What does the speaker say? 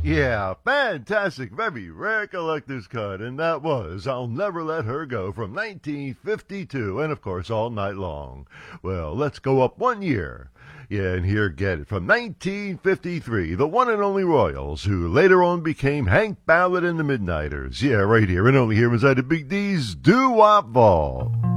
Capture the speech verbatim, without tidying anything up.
Yeah, fantastic, very rare collector's cut, and that was I'll Never Let Her Go from nineteen fifty-two, and of course All Night Long. Well, let's go up one year. Yeah, and here, get it, from nineteen fifty-three, the one and only Royals, who later on became Hank Ballard and the Midnighters. Yeah, right here, and only here inside the Big D's Doo-Wop Vault.